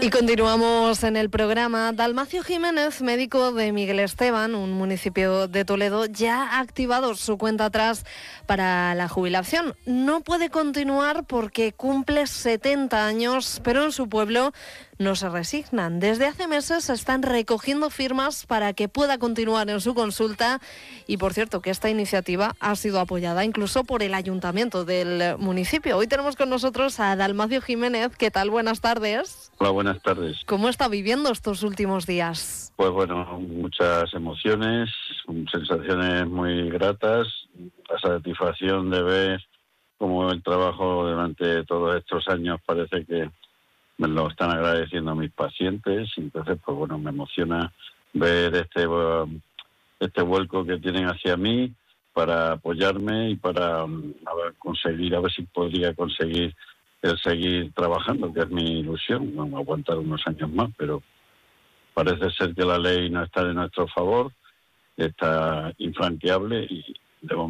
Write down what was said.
Y continuamos en el programa. Dalmacio Jiménez, médico de Miguel Esteban, un municipio de Toledo, ya ha activado su cuenta atrás para la jubilación. No puede continuar porque cumple 70 años, pero en su pueblo no se resignan. Desde hace meses están recogiendo firmas para que pueda continuar en su consulta y, por cierto, que esta iniciativa ha sido apoyada incluso por el ayuntamiento del municipio. Hoy tenemos con nosotros a Dalmacio Jiménez. ¿Qué tal? Buenas tardes. Hola, buenas tardes. ¿Cómo está viviendo estos últimos días? Pues bueno, muchas emociones, sensaciones muy gratas, la satisfacción de ver cómo el trabajo durante todos estos años parece que me lo están agradeciendo mis pacientes. Entonces, pues bueno, me emociona ver este vuelco que tienen hacia mí para apoyarme y para conseguir, a ver si podría conseguir el seguir trabajando, que es mi ilusión. Vamos a aguantar unos años más, pero parece ser que la ley no está de nuestro favor, está infranqueable y de momento